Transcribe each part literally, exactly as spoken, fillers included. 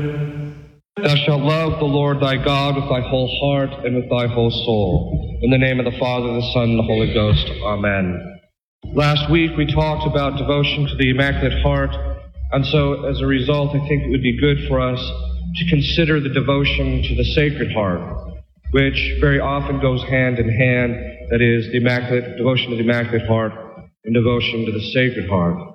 Thou shalt love the Lord thy God with thy whole heart and with thy whole soul. In the name of the Father, the Son, and the Holy Ghost. Amen. Last week we talked about devotion to the Immaculate Heart, and so as a result I think it would be good for us to consider the devotion to the Sacred Heart, which very often goes hand in hand, that is, the Immaculate devotion to the Immaculate Heart and devotion to the Sacred Heart.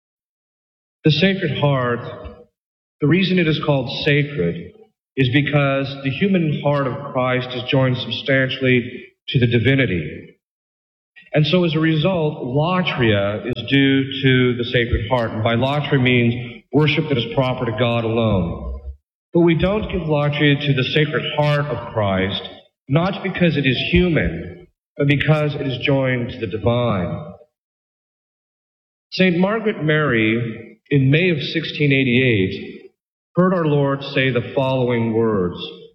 The Sacred Heart, the reason it is called sacred is because the human heart of Christ is joined substantially to the divinity. And so as a result, latria is due to the Sacred Heart. And by latria means worship that is proper to God alone. But we don't give latria to the Sacred Heart of Christ, not because it is human, but because it is joined to the divine. Saint Margaret Mary, in May of sixteen eighty-eight, heard our Lord say the following words.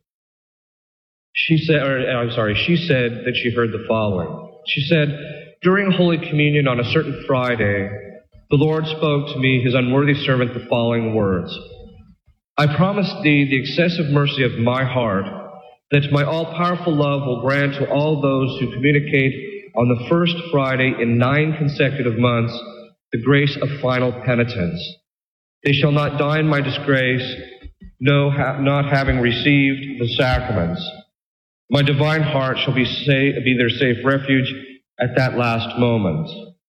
She said, or, I'm sorry, she said that she heard the following. She said, during Holy Communion on a certain Friday, the Lord spoke to me, his unworthy servant, the following words. I promise thee the excessive mercy of my heart, that my all-powerful love will grant to all those who communicate on the first Friday in nine consecutive months the grace of final penitence. They shall not die in my disgrace, no, ha- not having received the sacraments. My divine heart shall be, sa- be their safe refuge at that last moment.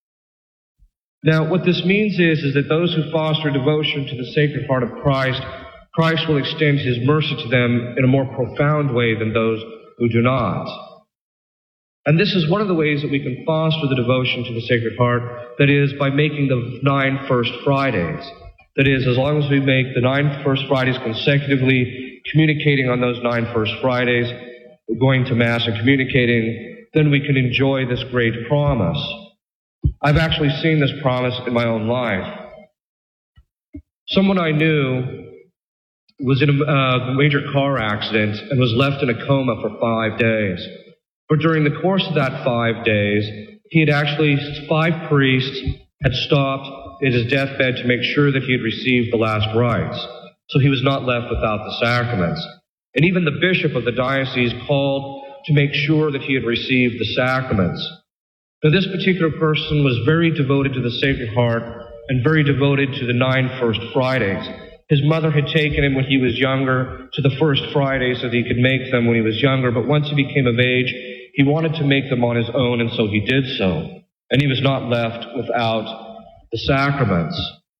Now, what this means is, is that those who foster devotion to the Sacred Heart of Christ, Christ will extend his mercy to them in a more profound way than those who do not. And this is one of the ways that we can foster the devotion to the Sacred Heart, that is, by making the nine First Fridays. That is, as long as we make the nine First Fridays consecutively, communicating on those nine First Fridays, going to Mass and communicating, then we can enjoy this great promise. I've actually seen this promise in my own life. Someone I knew was in a uh, major car accident and was left in a coma for five days. But during the course of that five days, he had actually, five priests had stopped at his deathbed to make sure that he had received the last rites. So he was not left without the sacraments. And even the bishop of the diocese called to make sure that he had received the sacraments. Now, this particular person was very devoted to the Sacred Heart and very devoted to the nine First Fridays. His mother had taken him when he was younger to the First Friday so that he could make them when he was younger, but once he became of age, he wanted to make them on his own, and so he did so. And he was not left without the sacraments.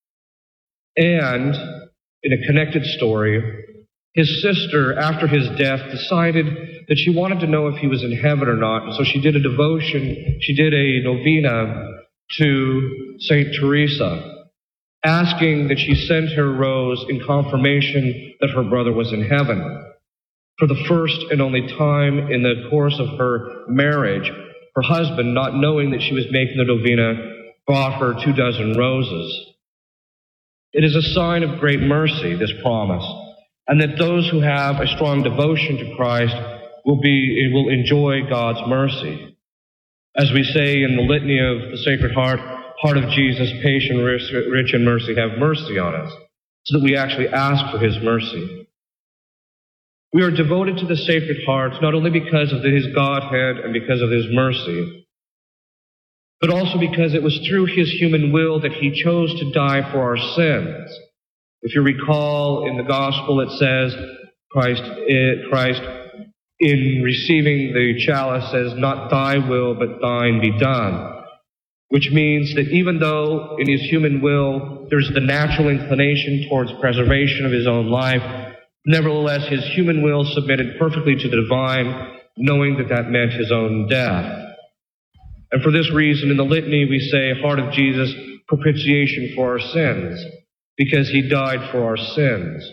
And, in a connected story, his sister, after his death, decided that she wanted to know if he was in heaven or not, and so she did a devotion, she did a novena to Saint Teresa, asking that she send her a rose in confirmation that her brother was in heaven. For the first and only time in the course of her marriage, her husband, not knowing that she was making the novena, brought her two dozen roses. It is a sign of great mercy, this promise, and that those who have a strong devotion to Christ will be will enjoy God's mercy. As we say in the litany of the Sacred Heart, Heart of Jesus, patient, rich in mercy, have mercy on us, so that we actually ask for his mercy. We are devoted to the Sacred Heart not only because of his Godhead and because of his mercy, but also because it was through his human will that he chose to die for our sins. If you recall, in the Gospel it says, Christ, it, Christ in receiving the chalice says, not thy will, but thine be done. Which means that even though in his human will there's the natural inclination towards preservation of his own life, nevertheless his human will submitted perfectly to the divine, knowing that that meant his own death. And for this reason, in the litany, we say, Heart of Jesus, propitiation for our sins, because he died for our sins.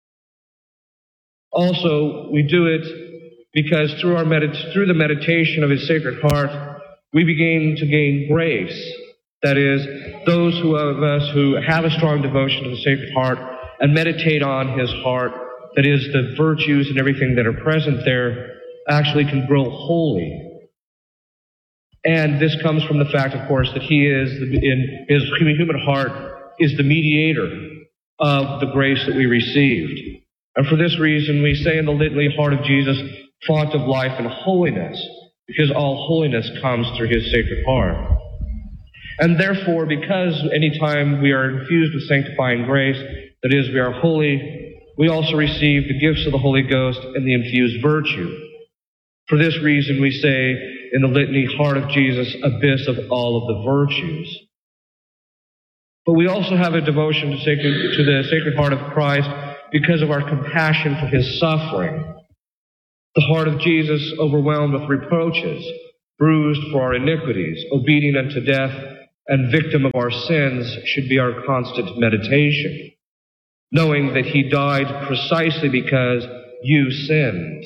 Also, we do it because through our medit- through the meditation of his Sacred Heart, we begin to gain grace. That is, those who of us who have a strong devotion to the Sacred Heart and meditate on his heart, that is, the virtues and everything that are present there, actually can grow holy. And this comes from the fact, of course, that he is, in his human heart, is the mediator of the grace that we received. And for this reason, we say in the litany, Heart of Jesus, font of life and holiness, because all holiness comes through his sacred heart. And therefore, because any time we are infused with sanctifying grace, that is, we are holy, we also receive the gifts of the Holy Ghost and the infused virtue. For this reason, we say in the litany, Heart of Jesus, abyss of all of the virtues. But we also have a devotion to, sacred, to the Sacred Heart of Christ because of our compassion for his suffering. The heart of Jesus, overwhelmed with reproaches, bruised for our iniquities, obedient unto death, and victim of our sins, should be our constant meditation, knowing that he died precisely because you sinned.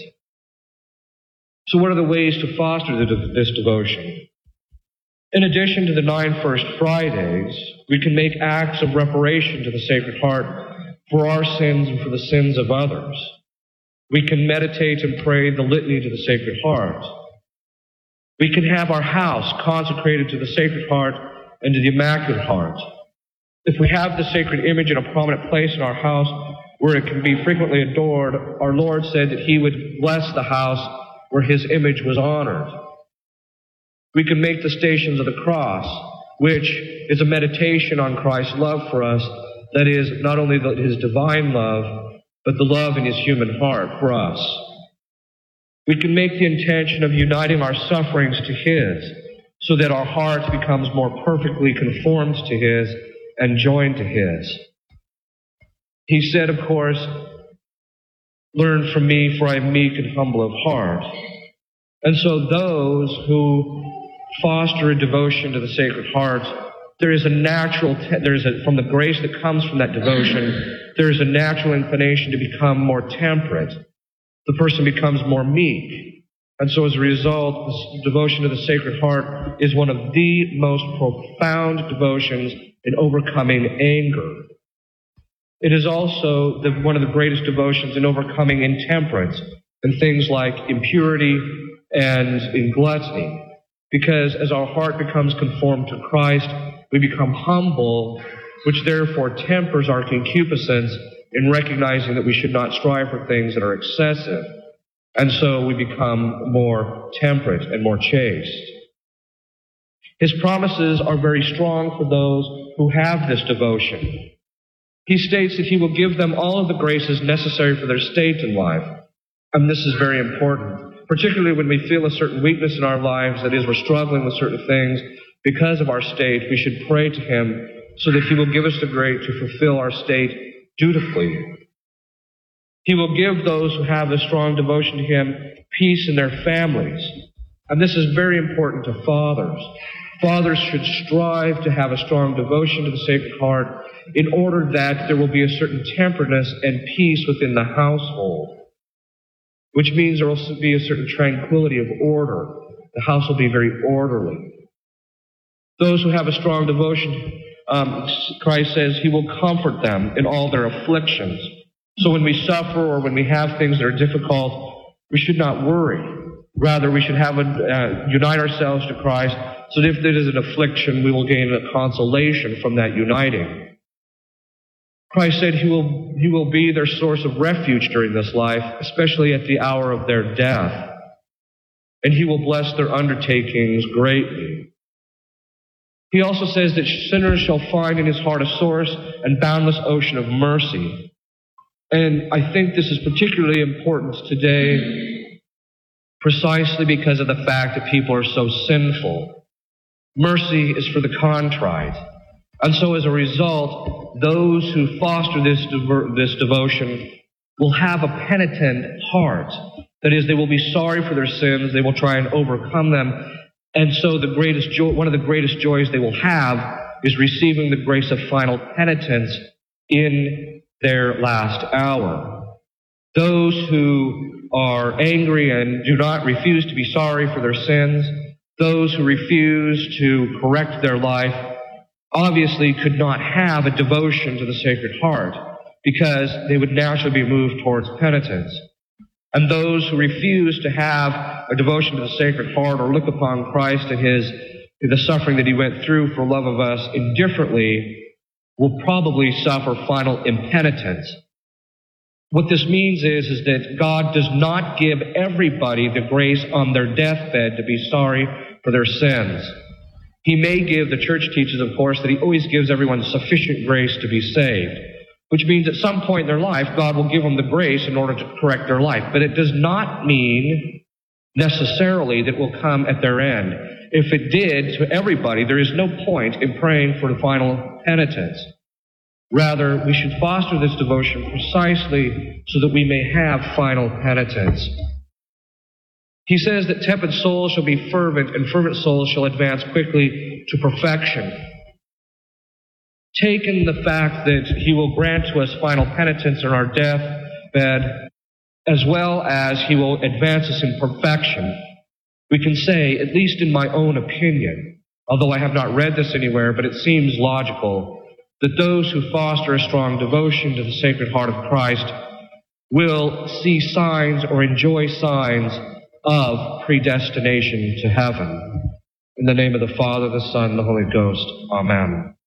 So what are the ways to foster this devotion? In addition to the nine First Fridays, we can make acts of reparation to the Sacred Heart for our sins and for the sins of others. We can meditate and pray the litany to the Sacred Heart. We can have our house consecrated to the Sacred Heart and to the Immaculate Heart. If we have the sacred image in a prominent place in our house where it can be frequently adored, our Lord said that he would bless the house where his image was honored. We can make the Stations of the Cross, which is a meditation on Christ's love for us, that is, not only the, his divine love, but the love in his human heart for us. We can make the intention of uniting our sufferings to his, so that our heart becomes more perfectly conformed to his and joined to his. He said, of course, learn from me, for I am meek and humble of heart. And so those who foster a devotion to the Sacred Heart, there is a natural, there is a, from the grace that comes from that devotion, there is a natural inclination to become more temperate. The person becomes more meek. And so as a result, this devotion to the Sacred Heart is one of the most profound devotions in overcoming anger. It is also the, one of the greatest devotions in overcoming intemperance and things like impurity and in gluttony. Because as our heart becomes conformed to Christ, we become humble, which therefore tempers our concupiscence in recognizing that we should not strive for things that are excessive. And so we become more temperate and more chaste. His promises are very strong for those who have this devotion. He states that he will give them all of the graces necessary for their state in life. And this is very important, particularly when we feel a certain weakness in our lives, that is, we're struggling with certain things because of our state. We should pray to him so that he will give us the grace to fulfill our state dutifully. He will give those who have a strong devotion to him peace in their families. And this is very important to fathers. Fathers should strive to have a strong devotion to the Sacred Heart in order that there will be a certain temperateness and peace within the household, which means there will be a certain tranquility of order. The house will be very orderly. Those who have a strong devotion, um, Christ says he will comfort them in all their afflictions. So when we suffer or when we have things that are difficult, we should not worry. Rather, we should have a, uh, unite ourselves to Christ, so that if there is an affliction, we will gain a consolation from that uniting. Christ said he will, he will be their source of refuge during this life, especially at the hour of their death. And he will bless their undertakings greatly. He also says that sinners shall find in his heart a source and boundless ocean of mercy. And I think this is particularly important today, precisely because of the fact that people are so sinful. Mercy is for the contrite. And so as a result, those who foster this, devo- this devotion will have a penitent heart. That is, they will be sorry for their sins. They will try and overcome them. And so the greatest joy, one of the greatest joys they will have is receiving the grace of final penitence in their last hour. Those who are angry and do not refuse to be sorry for their sins, those who refuse to correct their life, obviously could not have a devotion to the Sacred Heart because they would naturally be moved towards penitence. And those who refuse to have a devotion to the Sacred Heart or look upon Christ and his the suffering that he went through for love of us indifferently will probably suffer final impenitence. What this means is, is that God does not give everybody the grace on their deathbed to be sorry for their sins. He may give, the church teaches, of course, that he always gives everyone sufficient grace to be saved, which means at some point in their life, God will give them the grace in order to correct their life. But it does not mean necessarily that it will come at their end. If it did to everybody, there is no point in praying for the final penitence. Rather, we should foster this devotion precisely so that we may have final penitence. He says that tepid souls shall be fervent, and fervent souls shall advance quickly to perfection. Taken the fact that he will grant to us final penitence on our deathbed, as well as he will advance us in perfection, we can say, at least in my own opinion, although I have not read this anywhere, but it seems logical, that those who foster a strong devotion to the Sacred Heart of Christ will see signs or enjoy signs of predestination to heaven. In the name of the Father, the Son, and the Holy Ghost. Amen.